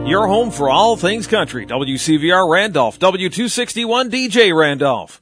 Your home for all things country. WCVR Randolph, W261 DJ Randolph.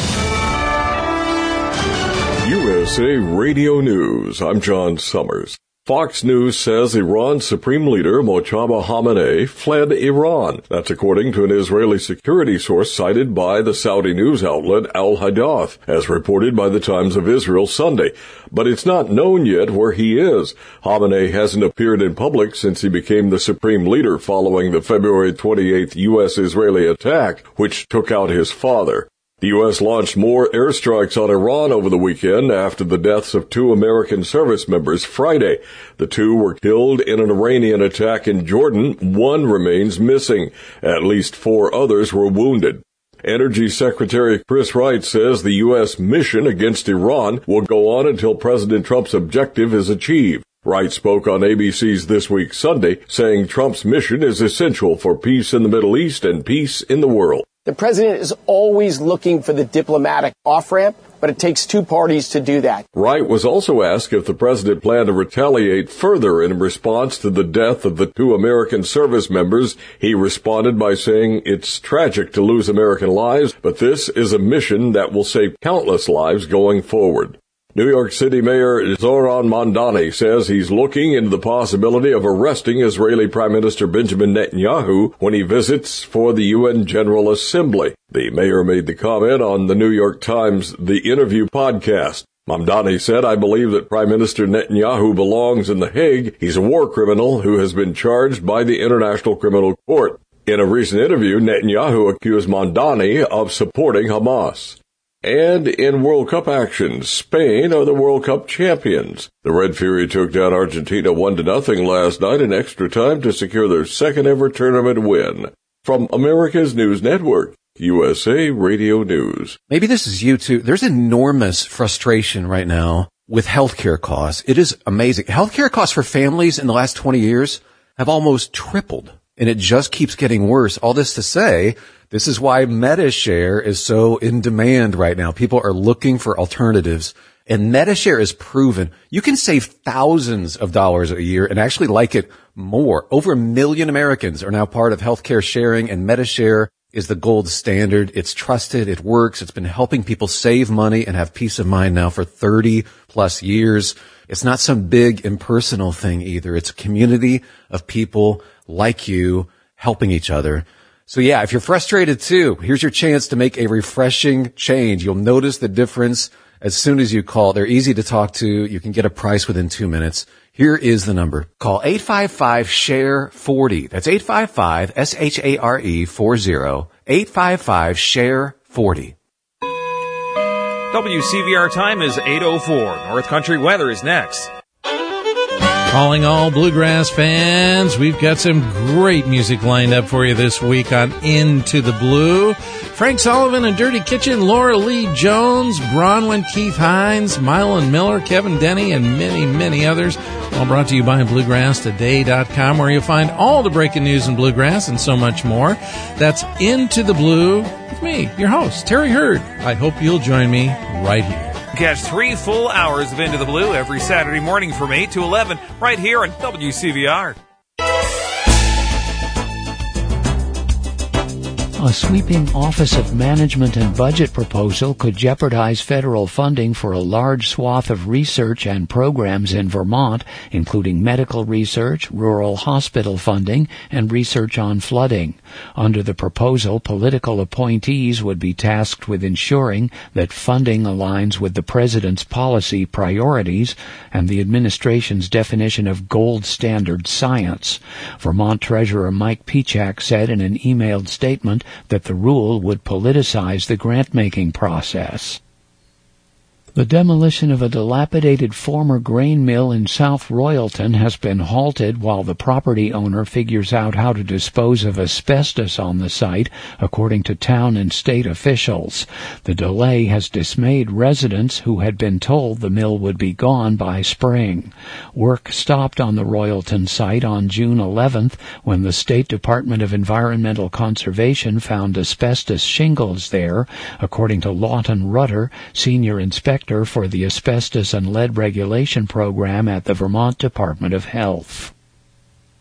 USA Radio News. I'm John Summers. Fox News says Iran's Supreme Leader Mojtaba Khamenei fled Iran. That's according to an Israeli security source cited by the Saudi news outlet Al Hadath, as reported by the Times of Israel Sunday. But it's not known yet where he is. Khamenei hasn't appeared in public since he became the Supreme Leader following the February 28th U.S.-Israeli attack, which took out his father. The U.S. launched more airstrikes on Iran over the weekend after the deaths of 2 American service members Friday. The 2 were killed in an Iranian attack in Jordan. 1 remains missing. At least 4 others were wounded. Energy Secretary Chris Wright says the U.S. mission against Iran will go on until President Trump's objective is achieved. Wright spoke on ABC's This Week Sunday, saying Trump's mission is essential for peace in the Middle East and peace in the world. The president is always looking for the diplomatic off-ramp, but it takes 2 parties to do that. Wright was also asked if the president planned to retaliate further in response to the death of the 2 American service members. He responded by saying, "It's tragic to lose American lives, but this is a mission that will save countless lives going forward." New York City Mayor Zoran Mamdani says he's looking into the possibility of arresting Israeli Prime Minister Benjamin Netanyahu when he visits for the UN General Assembly. The mayor made the comment on the New York Times The Interview podcast. Mamdani said, "I believe that Prime Minister Netanyahu belongs in The Hague. He's a war criminal who has been charged by the International Criminal Court." In a recent interview, Netanyahu accused Mamdani of supporting Hamas. And in World Cup action, Spain are the World Cup champions. The Red Fury took down Argentina 1-0 last night in extra time to secure their second ever tournament win. From America's News Network, USA Radio News. Maybe this is you too. There's enormous frustration right now with healthcare costs. It is amazing. Healthcare costs for families in the last 20 years have almost tripled, and it just keeps getting worse. All this to say, this is why MediShare is so in demand right now. People are looking for alternatives, and MediShare is proven. You can save thousands of dollars a year and actually like it more. Over 1 million Americans are now part of healthcare sharing, and MediShare is the gold standard. It's trusted. It works. It's been helping people save money and have peace of mind now for 30 plus years. It's not some big impersonal thing either. It's a community of people like you helping each other. So yeah, if you're frustrated too, here's your chance to make a refreshing change. You'll notice the difference as soon as you call. They're easy to talk to. You can get a price within 2 minutes. Here is the number. Call 855-SHARE-40. That's 855-SHARE-40. 855-SHARE-40. WCVR time is 8:04. North Country weather is next. Calling all bluegrass fans, we've got some great music lined up for you this week on Into the Blue. Frank Sullivan and Dirty Kitchen, Laura Lee Jones, Bronwyn, Keith Hines, Mylan Miller, Kevin Denny, and many, many others. All brought to you by BluegrassToday.com, where you'll find all the breaking news in bluegrass and so much more. That's Into the Blue with me, your host, Terry Hurd. I hope you'll join me right here. Catch 3 full hours of Into the Blue every Saturday morning from 8 to 11 right here on WCVR. A sweeping Office of Management and Budget proposal could jeopardize federal funding for a large swath of research and programs in Vermont, including medical research, rural hospital funding, and research on flooding. Under the proposal, political appointees would be tasked with ensuring that funding aligns with the president's policy priorities and the administration's definition of gold standard science. Vermont Treasurer Mike Pichak said in an emailed statement that the rule would politicize the grant-making process. The demolition of a dilapidated former grain mill in South Royalton has been halted while the property owner figures out how to dispose of asbestos on the site, according to town and state officials. The delay has dismayed residents who had been told the mill would be gone by spring. Work stopped on the Royalton site on June 11th when the State Department of Environmental Conservation found asbestos shingles there, according to Lawton Rutter, senior inspector for the Asbestos and Lead Regulation Program at the Vermont Department of Health.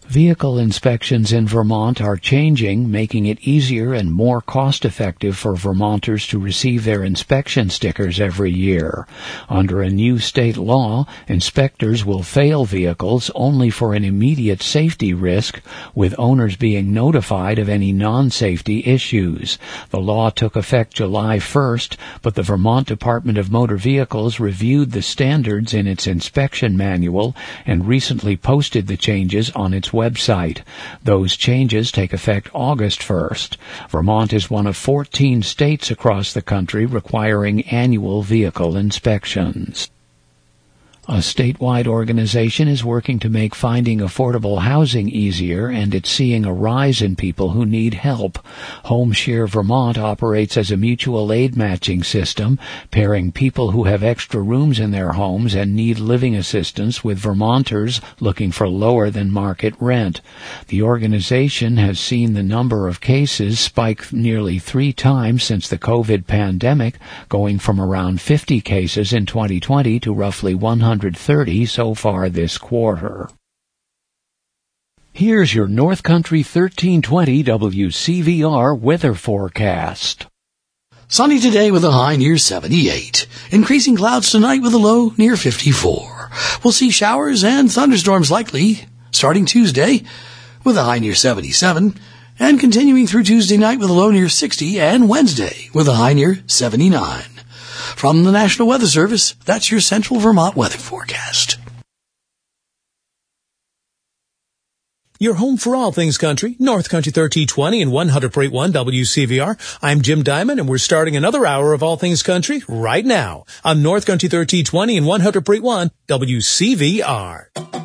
Vehicle inspections in Vermont are changing, making it easier and more cost-effective for Vermonters to receive their inspection stickers every year. Under a new state law, inspectors will fail vehicles only for an immediate safety risk, with owners being notified of any non-safety issues. The law took effect July 1st, but the Vermont Department of Motor Vehicles reviewed the standards in its inspection manual and recently posted the changes on its website. Those changes take effect August 1st. Vermont is one of 14 states across the country requiring annual vehicle inspections. A statewide organization is working to make finding affordable housing easier, and it's seeing a rise in people who need help. HomeShare Vermont operates as a mutual aid matching system, pairing people who have extra rooms in their homes and need living assistance with Vermonters looking for lower-than-market rent. The organization has seen the number of cases spike nearly 3 times since the COVID pandemic, going from around 50 cases in 2020 to roughly 130 so far this quarter. Here's your North Country 1320 WCVR weather forecast. Sunny today with a high near 78. Increasing clouds tonight with a low near 54. We'll see showers and thunderstorms likely starting Tuesday with a high near 77 and continuing through Tuesday night with a low near 60 and Wednesday with a high near 79. From the National Weather Service, that's your Central Vermont weather forecast. Your home for all things country, North Country 1320 and 100.1 WCVR. I'm Jim Diamond, and we're starting another hour of all things country right now on North Country 1320 and 100.1 WCVR.